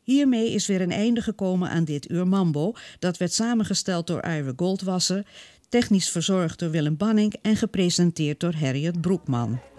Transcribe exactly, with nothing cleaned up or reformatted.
Hiermee is weer een einde gekomen aan dit uur Mambo. Dat werd samengesteld door Ira Goldwasser, technisch verzorgd door Willem Banning en gepresenteerd door Harriet Broekman.